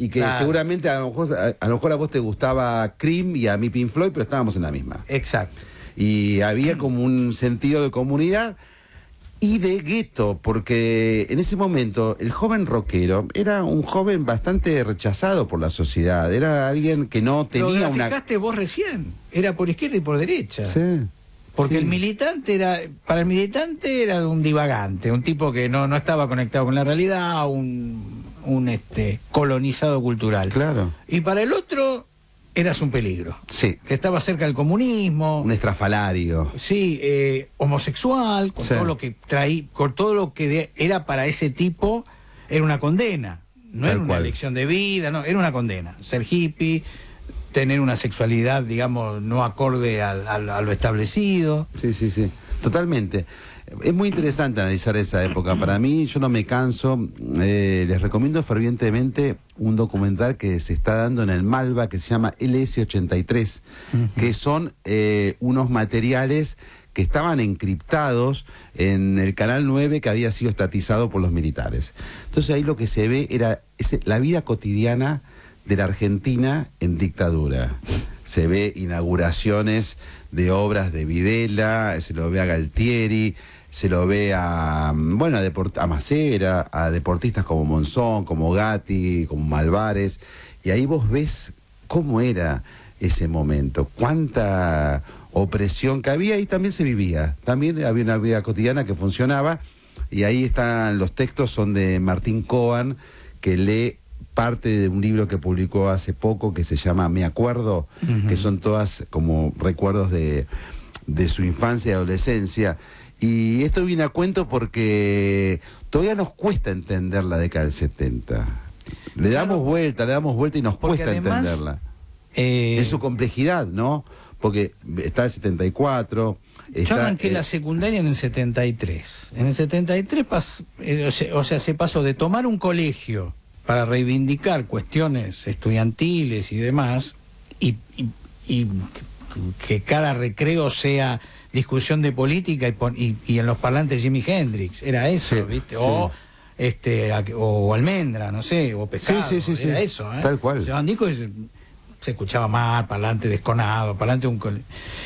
y que Claro. seguramente a lo mejor a vos te gustaba Cream y a mí Pink Floyd, pero estábamos en la misma. Exacto. Y había como un sentido de comunidad y de gueto, porque en ese momento el joven rockero era un joven bastante rechazado por la sociedad, era alguien que no Lo tenía una... graficaste vos recién, era por izquierda y por derecha. Sí, Porque sí. el militante para el militante era un divagante, un tipo que no estaba conectado con la realidad, un colonizado cultural. Claro. Y para el otro eras un peligro. Sí. Que estaba cerca del comunismo. Un estrafalario. Sí, homosexual, con Sí. todo lo que traía, con todo lo que era para ese tipo, era una condena. No Tal era una cual. elección de vida, no, era una condena. Ser hippie, tener una sexualidad, digamos, no acorde a lo establecido. Sí, sí, sí. Totalmente. Es muy interesante analizar esa época. Para mí, yo no me canso. Les recomiendo fervientemente un documental que se está dando en el Malva que se llama LS-83, que son unos materiales que estaban encriptados en el Canal 9 que había sido estatizado por los militares. Entonces ahí lo que se ve es la vida cotidiana de la Argentina en dictadura. Se ve inauguraciones de obras de Videla, se lo ve a Galtieri, se lo ve a Macera, a deportistas como Monzón, como Gatti, como Malvares, y ahí vos ves cómo era ese momento, cuánta opresión que había y también se vivía, también había una vida cotidiana que funcionaba, y ahí están los textos, son de Martín Coan, que lee parte de un libro que publicó hace poco que se llama Me Acuerdo, que son todas como recuerdos de su infancia y adolescencia. Y esto viene a cuento porque todavía nos cuesta entender la década del 70. Le damos vuelta y nos Porque cuesta además, entenderla. En su complejidad, ¿no? Porque está el 74... Yo arranqué la secundaria en el 73. En el 73, se pasó de tomar un colegio para reivindicar cuestiones estudiantiles y demás, y que cada recreo sea discusión de política y en los parlantes Jimi Hendrix, era eso, Sí, ¿viste? sí. O Almendra, no sé, o Pescado, Sí, era eso, ¿eh? Tal cual. Llevaban discos y se escuchaba mal, parlante desconado, parlante un colegio.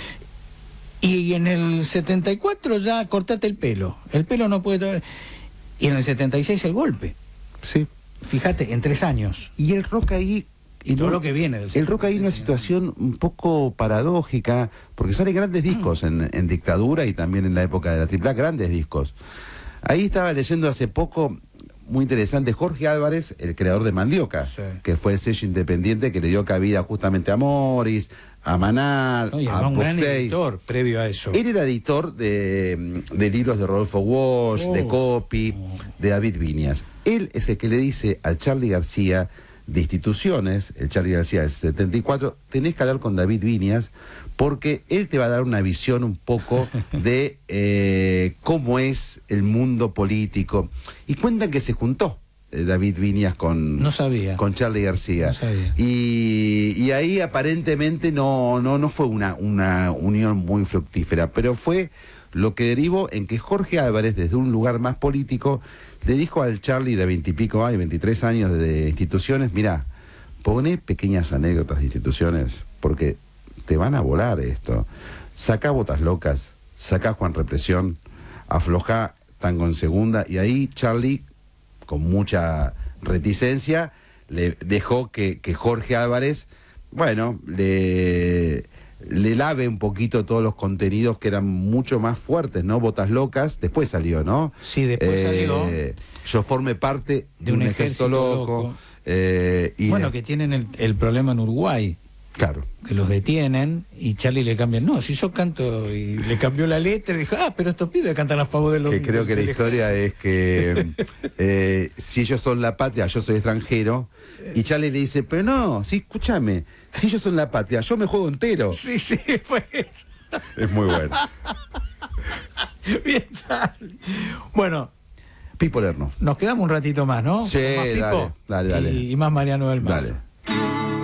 Y en el 74 ya cortate el pelo no puede... Y en el 76 el golpe. Sí. Fíjate, en 3 años. Y el rock ahí... Y todo lo que viene del El rock ahí en una situación un poco paradójica, porque salen grandes discos en dictadura y también en la época de la AAA, grandes discos. Ahí estaba leyendo hace poco, muy interesante, Jorge Álvarez, el creador de Mandioca, Sí. que fue el sello independiente que le dio cabida justamente a Morris, a Manal, Y a un gran Boxday. editor previo a eso. Él era editor de libros de Rodolfo Walsh, de Copy, de David Viñas. Él es el que le dice al Charly García de Instituciones, el Charly García del 74, tenés que hablar con David Viñas porque él te va a dar una visión un poco de cómo es el mundo político. Y cuentan que se juntó David Viñas con Charly García. No sabía. Y ahí aparentemente no fue una unión muy fructífera, pero fue lo que derivó en que Jorge Álvarez, desde un lugar más político, le dijo al Charly de 20 y pico años, 23 años de Instituciones, mirá, poné pequeñas anécdotas de Instituciones, porque te van a volar esto. Sacá Botas Locas, sacá Juan Represión, aflojá Tango en Segunda, y ahí Charly, con mucha reticencia, le dejó que Jorge Álvarez, bueno, le lave un poquito todos los contenidos que eran mucho más fuertes, ¿no? Botas Locas, después salió, ¿no? Sí, después salió. Yo formé parte de un ejército loco. Que tienen el problema en Uruguay. Claro. Que los detienen y Charly le cambian. No, si yo canto, y le cambió la letra y dijo, pero estos pibes cantan a favor de los... Que creo que la historia es que si ellos son la patria, yo soy extranjero. Y Charly le dice, pero no, sí, escúchame, si ellos son la patria, yo me juego entero. Sí, fue eso. Es muy bueno. Bien, Charly. Bueno, Pipo Lerno. nos quedamos un ratito más, ¿no? Sí, más Pipo dale. y más Mariano del Mas. Dale.